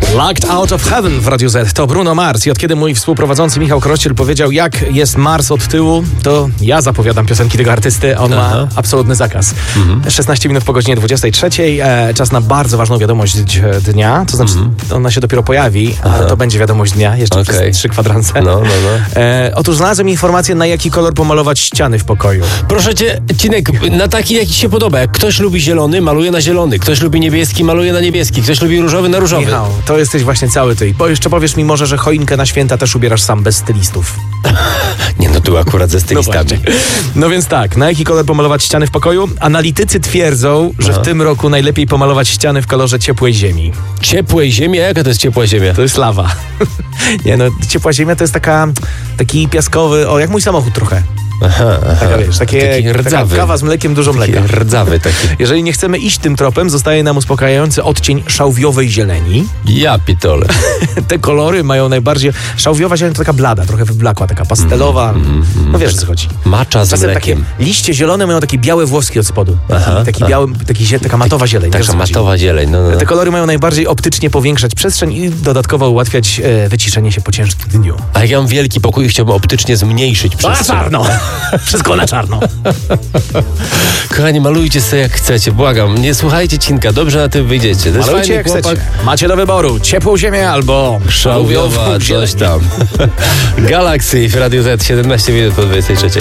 Locked Out of Heaven w Radiu Z. To Bruno Mars. I od kiedy mój współprowadzący Michał Krościel powiedział, jak jest Mars od tyłu, to ja zapowiadam piosenki tego artysty. On ma absolutny zakaz. 16 minut po godzinie 23. Czas na bardzo ważną wiadomość dnia. To znaczy, ona się dopiero pojawi, ale to będzie wiadomość dnia. Jeszcze przez 3 kwadranse. Otóż znalazłem informację, na jaki kolor pomalować ściany w pokoju. Proszę cię, Cinek, na taki, jaki się podoba. Jak ktoś lubi zielony, maluje na zielony. Ktoś lubi niebieski, maluje na niebieski. Ktoś lubi różowy, na różowy. Michał, to jesteś właśnie cały ty. Jeszcze powiesz mi może, że choinkę na święta też ubierasz sam, bez stylistów. Nie, no tu akurat ze stylistami. No więc tak, na jaki kolor pomalować ściany w pokoju? Analitycy twierdzą, że w tym roku najlepiej pomalować ściany w kolorze ciepłej ziemi. Ciepłej ziemi? A jaka to jest ciepła ziemia? To jest lawa. Nie no, ciepła ziemia to jest taki piaskowy, jak mój samochód trochę. Taka, wiesz, taki rdzawy. Kawa z mlekiem, dużo mleka. Rdzawy taki. Jeżeli nie chcemy iść tym tropem, zostaje nam uspokajający odcień szałwiowej zieleni. Ja pitole. Te kolory mają najbardziej... Szałwiowa zieleń to taka blada, trochę wyblakła, taka pastelowa. No wiesz, o co chodzi. Macza z czasem mlekiem. Takie liście zielone mają takie białe włoski od spodu. Taka matowa zieleń. Taka matowa zieleń. No. Te kolory mają najbardziej optycznie powiększać przestrzeń i dodatkowo ułatwiać wyciszenie się po ciężkim dniu. A jak ja mam wielki pokój i chciałbym optycznie zmniejszyć przestrzeń. Na czarno! Wszystko na czarno. Kochani, malujcie sobie jak chcecie, błagam. Nie słuchajcie Cinka, dobrze na tym wyjdziecie. Malujcie jak chcecie. Macie do wyboru ciepłą ziemię albo szałwiowa, coś tam. Galaxy w Radiu Z, 17 minut po 23.